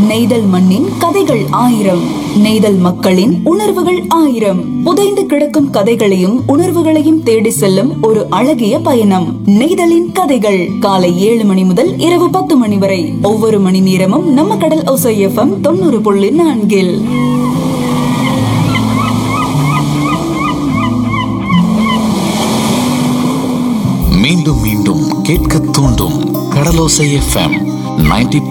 நெய்தல் மண்ணின் கதைகள் ஆயிரம், நெய்தல் மக்களின் உணர்வுகள் ஆயிரம். புதைந்து கிடக்கும் கதைகளையும் உணர்வுகளையும் தேடி செல்லும் ஒரு அழகிய பயணம். நெய்தலின் கதைகள். காலை 7 மணி முதல் இரவு 10 மணி வரை. ஒவ்வொரு மணி நேரமும் நம்ம கடல் ஓசை FM 90.4. மீண்டும் மீண்டும் கேட்க தூண்டும் கடலோசை FM 90.